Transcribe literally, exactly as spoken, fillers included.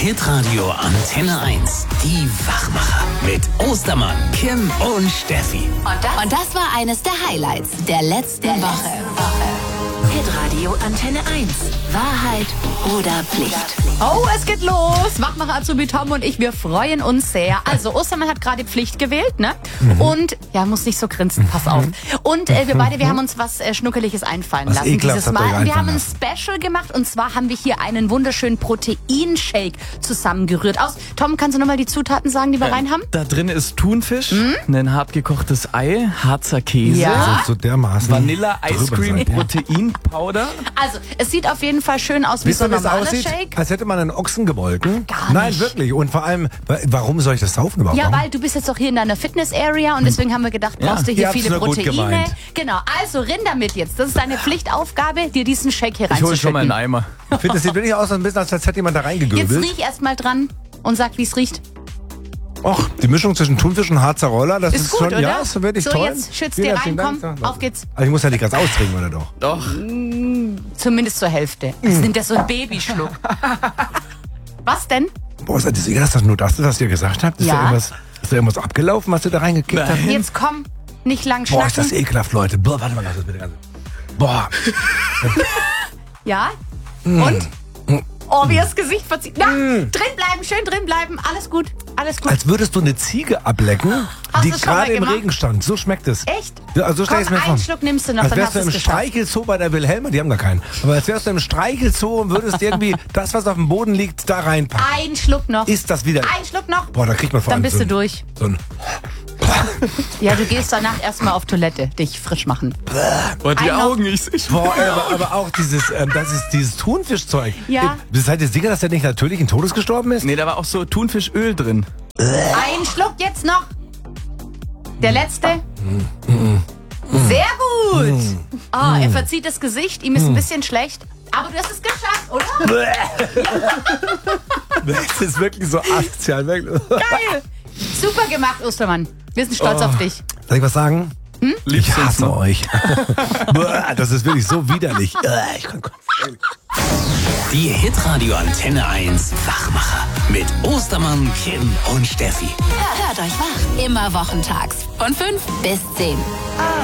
Hitradio Antenne eins. Die Wachmacher. Mit Ostermann, Kim und Steffi. Und das, und das war eines der Highlights der letzten der Woche. Letzten Woche. Hitradio Antenne eins. Wahrheit oder Pflicht? Oh, es geht los. Wachmacher Azubi Tom und ich, wir freuen uns sehr. Also, Ostermann hat gerade Pflicht gewählt, ne? Mhm. Und, ja, muss nicht so grinsen, pass auf. Und äh, wir beide, wir haben uns was äh, Schnuckeliges einfallen was lassen dieses Mal. Und wir haben ein lassen. Special gemacht und zwar haben wir hier einen wunderschönen Proteinshake zusammengerührt. Aus, Tom, kannst du nochmal die Zutaten sagen, die wir äh, rein haben? Da drin ist Thunfisch, mhm. ein hart gekochtes Ei, Harzer Käse, Ja. Also so dermaßen Vanilla Ice Cream, drüber sein. Proteinpowder. Also, es sieht auf jeden Fall schön aus wie Wisst so ihr, ein wie es normaler aussieht? Shake. Als hätte man einen Ochsen gemolken. Gar Nein, nicht. wirklich. Und vor allem, wa- warum soll ich das saufen überhaupt? Ja, Warum? weil du bist jetzt doch hier in deiner Fitness-Area und deswegen haben wir gedacht, brauchst du Ihr hier habt's viele nur gut Proteine. gemeint. Genau, also rinn damit jetzt. Das ist deine Pflichtaufgabe, dir diesen Shake hier Ich hole schon mal einen reinzuschütten. Eimer. Ich finde, das sieht wirklich aus, ein bisschen, als hätte jemand da Jetzt reingegöbelt. riech erst mal dran und sag, wie es riecht. Och, die Mischung zwischen Thunfisch und Harzer Roller, das ist, Ist gut, schon, oder? ja, ist wirklich So, toll. jetzt schützt Vielen dir rein, herzlichen komm, Dank. auf geht's. Also ich muss ja nicht ganz austrinken, oder doch? Doch. Zumindest zur Hälfte. Das nimmt ja so ein Babyschluck. Was denn? Boah, seid ihr sicher, dass das nur das ist, was ihr gesagt habt? Ist Ja. da irgendwas, ist da irgendwas abgelaufen, was ihr da reingekickt habt? Jetzt komm, nicht lang Boah, ist das schnacken. ekelhaft, Leute. Boah, warte mal, das bitte ganz. Boah. Ja? Mm. Und? Oh, wie das Gesicht verzieht. Na, drin bleiben, schön drin bleiben. Alles gut, alles gut. Als würdest du eine Ziege ablecken, Hast die du's schon mal gerade im gemacht? Regen stand. So schmeckt es. Echt? Ja, also so stell Komm, ich's mir vor. einen Schluck nimmst du noch, Als dann wärst hast du du im es geschafft. Streichelzoo bei der Wilhelma, die haben gar keinen. Aber als wärst du im Streichelzoo und würdest irgendwie das, was auf dem Boden liegt, da reinpacken. Ein Schluck noch. Ist das wieder... Ein Schluck noch. Boah, da kriegt man vor Dann allem bist so du ein, durch. So ein, Ja, du gehst danach erstmal auf Toilette, dich frisch machen. Boah, die Ein noch. Augen, ich seh schon. boah, aber, aber auch dieses, ähm, das ist dieses Thunfischzeug. Ja. Äh, Seid ihr sicher, dass der nicht natürlichen Todes gestorben ist? Nee, da war auch so Thunfischöl drin. Ein Schluck jetzt noch. Der letzte. Sehr gut. Oh, er verzieht das Gesicht, ihm ist ein bisschen schlecht. Aber du hast es geschafft, oder? Das ist wirklich so asozial. Wirklich. Geil. Super gemacht, Ostermann. Wir sind stolz auf dich. Soll ich was sagen? Liebst Ich du's hasse noch? euch. Boah, das ist wirklich so widerlich. Äh, Ich kann Die Hitradio Antenne eins Wachmacher. Mit Ostermann, Kim und Steffi. Hört euch wach. Immer wochentags von fünf bis zehn.